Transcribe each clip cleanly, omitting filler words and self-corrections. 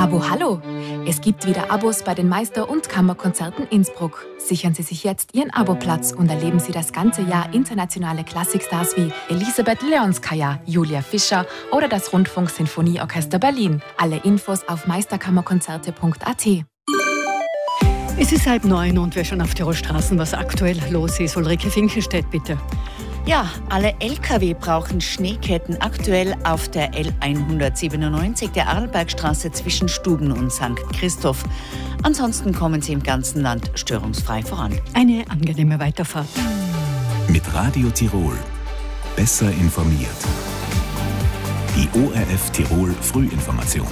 Abo Hallo! Es gibt wieder Abos bei den Meister- und Kammerkonzerten Innsbruck. Sichern Sie sich jetzt Ihren Aboplatz und erleben Sie das ganze Jahr internationale Klassikstars wie Elisabeth Leonskaya, Julia Fischer oder das Rundfunk-Sinfonieorchester Berlin. Alle Infos auf meisterkammerkonzerte.at. Es ist 8:30 und wir schauen auf Tirol Straßen, was aktuell los ist. Ulrike Finkenstedt, bitte. Ja, alle Lkw brauchen Schneeketten aktuell auf der L197 der Arlbergstraße zwischen Stuben und St. Christoph. Ansonsten kommen sie im ganzen Land störungsfrei voran. Eine angenehme Weiterfahrt. Mit Radio Tirol. Besser informiert. Die ORF Tirol Frühinformation.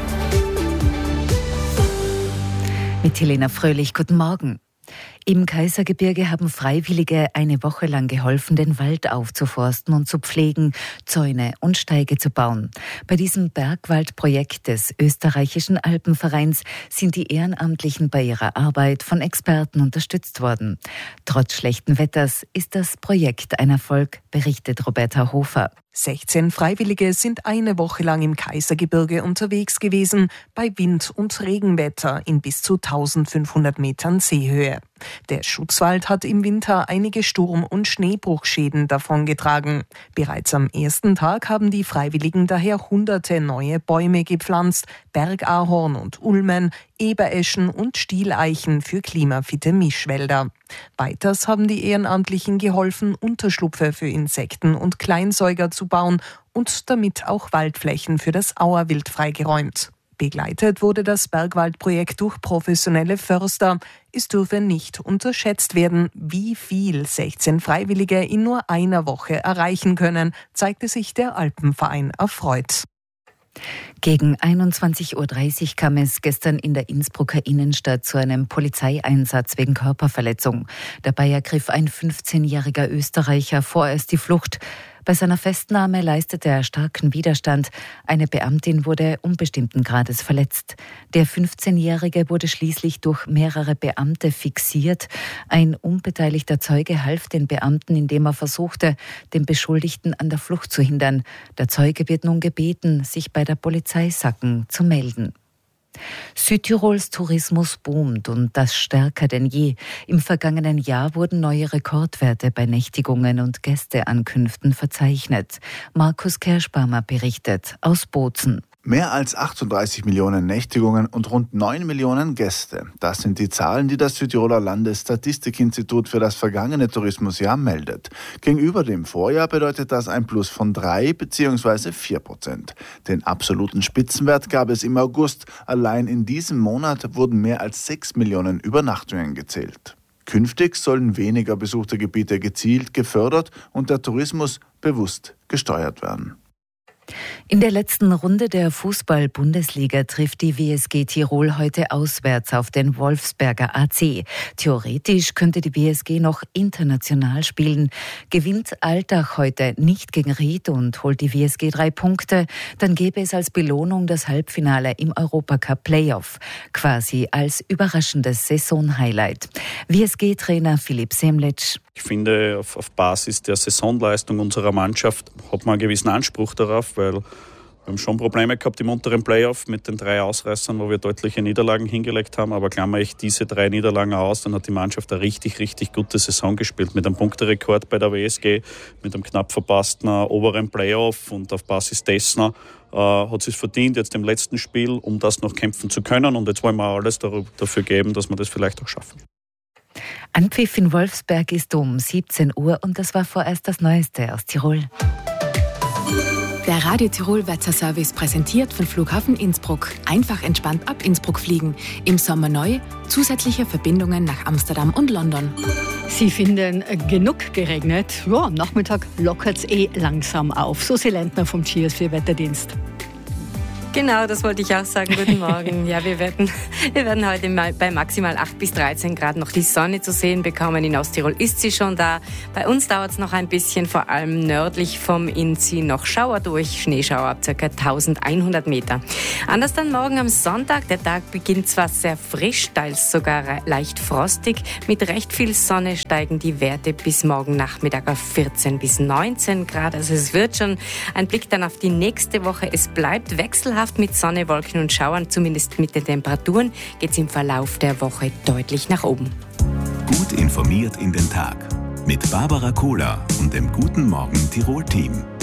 Mit Helena Fröhlich, guten Morgen. Im Kaisergebirge haben Freiwillige eine Woche lang geholfen, den Wald aufzuforsten und zu pflegen, Zäune und Steige zu bauen. Bei diesem Bergwaldprojekt des österreichischen Alpenvereins sind die Ehrenamtlichen bei ihrer Arbeit von Experten unterstützt worden. Trotz schlechten Wetters ist das Projekt ein Erfolg, berichtet Roberta Hofer. 16 Freiwillige sind eine Woche lang im Kaisergebirge unterwegs gewesen, bei Wind- und Regenwetter in bis zu 1500 Metern Seehöhe. Der Schutzwald hat im Winter einige Sturm- und Schneebruchschäden davongetragen. Bereits am ersten Tag haben die Freiwilligen daher hunderte neue Bäume gepflanzt, Bergahorn und Ulmen, Ebereschen und Stieleichen für klimafitte Mischwälder. Weiters haben die Ehrenamtlichen geholfen, Unterschlupfe für Insekten und Kleinsäuger zu bauen und damit auch Waldflächen für das Auerwild freigeräumt. Begleitet wurde das Bergwaldprojekt durch professionelle Förster. Es dürfe nicht unterschätzt werden, wie viel 16 Freiwillige in nur einer Woche erreichen können, zeigte sich der Alpenverein erfreut. Gegen 21:30 Uhr kam es gestern in der Innsbrucker Innenstadt zu einem Polizeieinsatz wegen Körperverletzung. Dabei ergriff ein 15-jähriger Österreicher vorerst die Flucht. Bei seiner Festnahme leistete er starken Widerstand. Eine Beamtin wurde unbestimmten Grades verletzt. Der 15-Jährige wurde schließlich durch mehrere Beamte fixiert. Ein unbeteiligter Zeuge half den Beamten, indem er versuchte, den Beschuldigten an der Flucht zu hindern. Der Zeuge wird nun gebeten, sich bei der Polizei Sacken zu melden. Südtirols Tourismus boomt und das stärker denn je. Im vergangenen Jahr wurden neue Rekordwerte bei Nächtigungen und Gästeankünften verzeichnet. Markus Kerschbaumer berichtet aus Bozen. Mehr als 38 Millionen Nächtigungen und rund 9 Millionen Gäste. Das sind die Zahlen, die das Südtiroler Landesstatistikinstitut für das vergangene Tourismusjahr meldet. Gegenüber dem Vorjahr bedeutet das ein Plus von 3 bzw. 4%. Den absoluten Spitzenwert gab es im August. Allein in diesem Monat wurden mehr als 6 Millionen Übernachtungen gezählt. Künftig sollen weniger besuchte Gebiete gezielt gefördert und der Tourismus bewusst gesteuert werden. In der letzten Runde der Fußball-Bundesliga trifft die WSG Tirol heute auswärts auf den Wolfsberger AC. Theoretisch könnte die WSG noch international spielen. Gewinnt Altach heute nicht gegen Ried und holt die WSG 3 Punkte, dann gäbe es als Belohnung das Halbfinale im Europacup-Playoff. Quasi als überraschendes Saisonhighlight. WSG-Trainer Philipp Semlitsch. Ich finde, auf Basis der Saisonleistung unserer Mannschaft hat man einen gewissen Anspruch darauf, weil wir haben schon Probleme gehabt im unteren Playoff mit den 3 Ausreißern, wo wir deutliche Niederlagen hingelegt haben. Aber klammer ich diese 3 Niederlagen aus, dann hat die Mannschaft eine richtig, richtig gute Saison gespielt. Mit einem Punkterekord bei der WSG, mit einem knapp verpassten oberen Playoff. Und auf Basis dessen hat sie es verdient, jetzt im letzten Spiel, um das noch kämpfen zu können. Und jetzt wollen wir alles dafür geben, dass wir das vielleicht auch schaffen. Anpfiff in Wolfsberg ist um 17 Uhr und das war vorerst das Neueste aus Tirol. Der Radio Tirol Wetterservice präsentiert von Flughafen Innsbruck. Einfach entspannt ab Innsbruck fliegen. Im Sommer neu, zusätzliche Verbindungen nach Amsterdam und London. Sie finden genug geregnet. Ja, am Nachmittag lockert es langsam auf. Susi Lentner vom Cheers für Wetterdienst. Genau, das wollte ich auch sagen. Guten Morgen. Ja, wir werden heute mal bei maximal 8 bis 13 Grad noch die Sonne zu sehen bekommen. In Osttirol ist sie schon da. Bei uns dauert es noch ein bisschen, vor allem nördlich vom Inn ziehen noch Schauer durch. Schneeschauer ab ca. 1100 Meter. Anders dann morgen am Sonntag. Der Tag beginnt zwar sehr frisch, teils sogar leicht frostig. Mit recht viel Sonne steigen die Werte bis morgen Nachmittag auf 14 bis 19 Grad. Also es wird schon ein Blick dann auf die nächste Woche. Es bleibt wechselhaft. wechselhaft mit Sonne, Wolken und Schauern. Zumindest mit den Temperaturen geht es im Verlauf der Woche deutlich nach oben. Gut informiert in den Tag mit Barbara Kohler und dem Guten Morgen Tirol-Team.